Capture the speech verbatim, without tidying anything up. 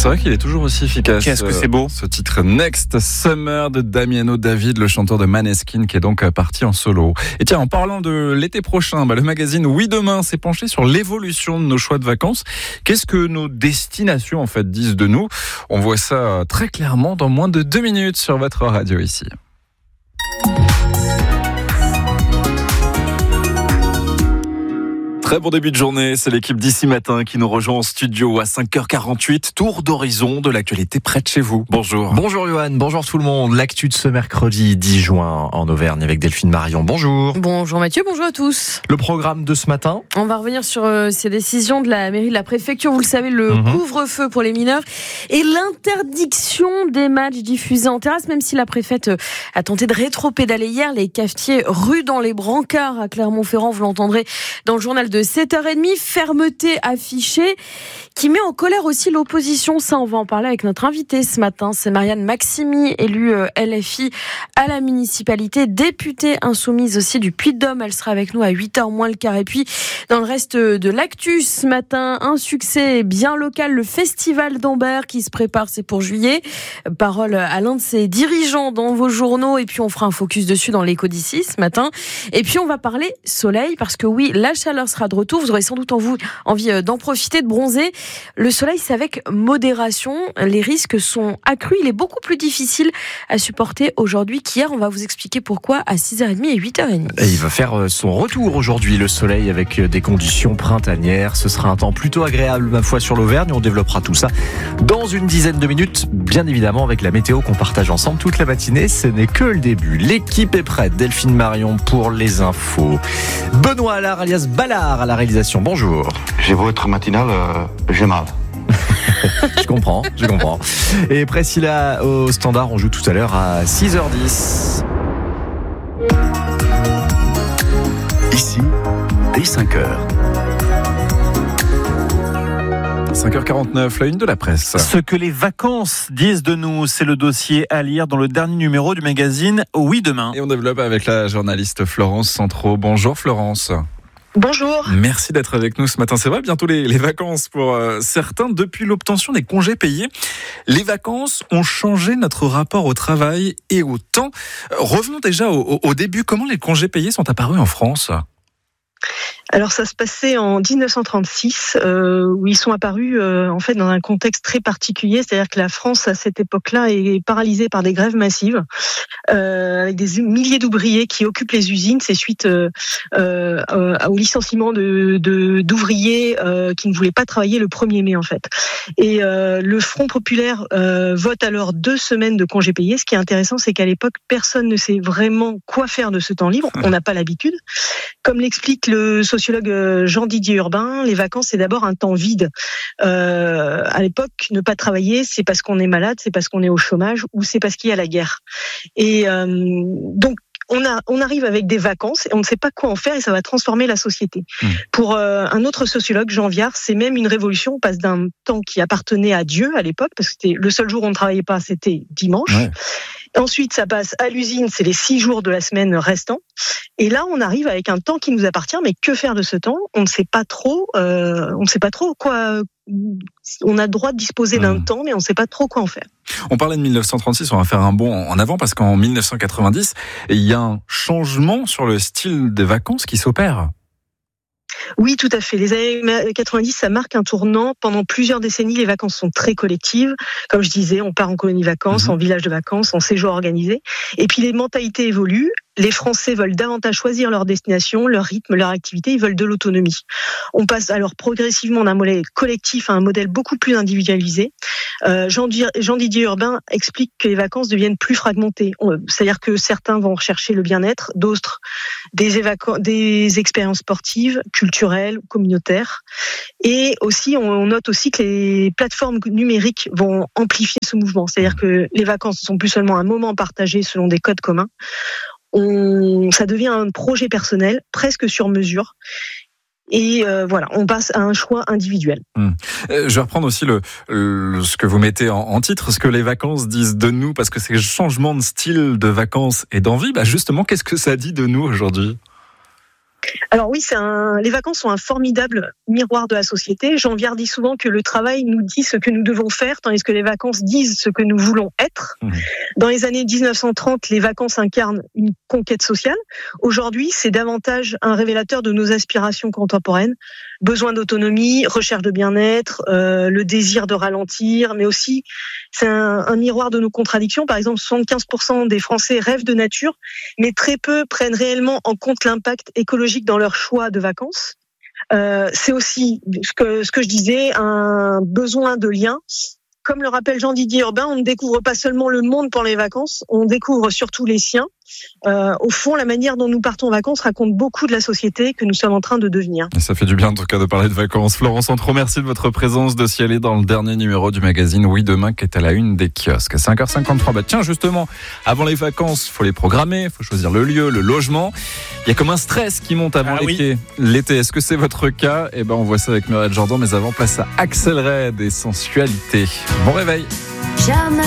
C'est vrai qu'il est toujours aussi efficace. Qu'est-ce que c'est beau. Ce titre Next Summer de Damiano David, le chanteur de Maneskin, qui est donc parti en solo. Et tiens, en parlant de l'été prochain, bah, le magazine Oui Demain s'est penché sur l'évolution de nos choix de vacances. Qu'est-ce que nos destinations en fait disent de nous? On voit ça très clairement dans moins de deux minutes sur votre radio ici. Très bon début de journée, c'est l'équipe d'ici matin qui nous rejoint en studio à cinq heures quarante-huit. Tour d'horizon de l'actualité près de chez vous. Bonjour. Bonjour Johan, bonjour tout le monde. L'actu de ce mercredi dix juin en Auvergne avec Delphine Marion. Bonjour. Bonjour Mathieu, bonjour à tous. Le programme de ce matin. On va revenir sur euh, ces décisions de la mairie de la préfecture. Vous le savez, le mmh. couvre-feu pour les mineurs et l'interdiction des matchs diffusés en terrasse, même si la préfète a tenté de rétro-pédaler hier. Les cafetiers rue dans les brancards à Clermont-Ferrand, vous l'entendrez dans le journal de sept heures trente, fermeté affichée qui met en colère aussi l'opposition. Ça, on va en parler avec notre invitée ce matin. C'est Marianne Maximi, élue L F I à la municipalité, députée insoumise aussi du Puy-de-Dôme. Elle sera avec nous à huit heures moins le quart. Et puis, dans le reste de l'actu ce matin, un succès bien local, le festival d'Ambert qui se prépare, c'est pour juillet. Parole à l'un de ses dirigeants dans vos journaux. Et puis, on fera un focus dessus dans l'écho d'ici ce matin. Et puis, on va parler soleil parce que oui, la chaleur sera de retour. Vous aurez sans doute envie d'en profiter, de bronzer. Le soleil, c'est avec modération. Les risques sont accrus. Il est beaucoup plus difficile à supporter aujourd'hui qu'hier. On va vous expliquer pourquoi à six heures trente et huit heures trente. Et il va faire son retour aujourd'hui, le soleil, avec des conditions printanières. Ce sera un temps plutôt agréable, ma foi, sur l'Auvergne. On développera tout ça dans une dizaine de minutes. Bien évidemment, avec la météo qu'on partage ensemble toute la matinée. Ce n'est que le début. L'équipe est prête. Delphine Marion pour les infos. Benoît Allard, alias Ballard, à la réalisation. Bonjour. J'ai beau être matinal, euh, j'ai mal. je comprends, je comprends. Et Priscilla au standard, on joue tout à l'heure à six heures dix. Ici, dès cinq heures. cinq heures quarante-neuf, la une de la presse. Ce que les vacances disent de nous, c'est le dossier à lire dans le dernier numéro du magazine Oui Demain. Et on développe avec la journaliste Florence Centraux. Bonjour Florence. Bonjour. Merci d'être avec nous ce matin. C'est vrai, bientôt les, les vacances pour euh, certains. Depuis l'obtention des congés payés, les vacances ont changé notre rapport au travail et au temps. Euh, revenons déjà au, au début. Comment les congés payés sont apparus en France ? Alors ça se passait en dix-neuf cent trente-six, euh, où ils sont apparus euh, en fait dans un contexte très particulier, c'est-à-dire que la France à cette époque-là est paralysée par des grèves massives, euh, avec des milliers d'ouvriers qui occupent les usines. C'est suite euh, euh, au licenciement de, de d'ouvriers euh, qui ne voulaient pas travailler le premier mai en fait. Et euh, le Front populaire euh, vote alors deux semaines de congés payés. Ce qui est intéressant, c'est qu'à l'époque, personne ne sait vraiment quoi faire de ce temps libre. On n'a pas l'habitude. Comme l'explique le sociologue Jean-Didier Urbain, les vacances, c'est d'abord un temps vide. Euh, à l'époque, ne pas travailler, c'est parce qu'on est malade, c'est parce qu'on est au chômage ou c'est parce qu'il y a la guerre. Et euh, donc, On, a, on arrive avec des vacances et on ne sait pas quoi en faire et ça va transformer la société. Mmh. Pour euh, un autre sociologue, Jean Viard, c'est même une révolution. On passe d'un temps qui appartenait à Dieu à l'époque, parce que c'était le seul jour où on ne travaillait pas, c'était dimanche. Ouais. Ensuite, ça passe à l'usine, c'est les six jours de la semaine restants. Et là, on arrive avec un temps qui nous appartient, mais que faire de ce temps ? On ne sait pas trop. Euh, on ne sait pas trop quoi. On a le droit de disposer d'un mmh. temps, mais on ne sait pas trop quoi en faire. On parlait de dix-neuf cent trente-six, on va faire un bond en avant parce qu'en dix-neuf cent quatre-vingt-dix, il y a un changement sur le style des vacances qui s'opère. Oui, tout à fait. Les années quatre-vingt-dix, ça marque un tournant. Pendant plusieurs décennies, les vacances sont très collectives. Comme je disais, on part en colonie vacances, mmh. en village de vacances, en séjour organisé. Et puis les mentalités évoluent. Les Français veulent davantage choisir leur destination, leur rythme, leur activité. Ils veulent de l'autonomie. On passe alors progressivement d'un modèle collectif à un modèle beaucoup plus individualisé. Euh, Jean-Didier Urbain explique que les vacances deviennent plus fragmentées. C'est-à-dire que certains vont rechercher le bien-être, d'autres des, évacu- des expériences sportives, culturelles, communautaires. Et aussi, on note aussi que les plateformes numériques vont amplifier ce mouvement. C'est-à-dire que les vacances ne sont plus seulement un moment partagé selon des codes communs. On, ça devient un projet personnel, presque sur mesure. Et euh, voilà, on passe à un choix individuel. Mmh. Euh, je vais reprendre aussi le, le, ce que vous mettez en, en titre, ce que les vacances disent de nous, parce que ces changements de style de vacances et d'envie, bah justement, qu'est-ce que ça dit de nous aujourd'hui ? Alors oui, c'est un... les vacances sont un formidable miroir de la société. Jean Viard dit souvent que le travail nous dit ce que nous devons faire, tandis que les vacances disent ce que nous voulons être. Mmh. Dans les années dix-neuf cent trente, les vacances incarnent une conquête sociale. Aujourd'hui, c'est davantage un révélateur de nos aspirations contemporaines. Besoin d'autonomie, recherche de bien-être, euh, le désir de ralentir, mais aussi c'est un, un miroir de nos contradictions. Par exemple, soixante-quinze pour cent des Français rêvent de nature, mais très peu prennent réellement en compte l'impact écologique dans leur choix de vacances. Euh, c'est aussi ce que, ce que je disais, un besoin de lien. Comme le rappelle Jean-Didier Urbain, on ne découvre pas seulement le monde pendant les vacances, on découvre surtout les siens. Euh, au fond, la manière dont nous partons en vacances raconte beaucoup de la société que nous sommes en train de devenir. Et ça fait du bien en tout cas de parler de vacances. Florence, on te remercie de votre présence, de s'y aller dans le dernier numéro du magazine Oui Demain qui est à la une des kiosques. À cinq heures cinquante-trois, bah tiens justement, avant les vacances, faut les programmer, faut choisir le lieu, le logement. Il y a comme un stress qui monte avant ah, l'été. Oui. L'été, est-ce que c'est votre cas ? Eh ben on voit ça avec Muriel Jordan, mais avant place à Axel Red et Sensualité. Bon réveil. Jamais.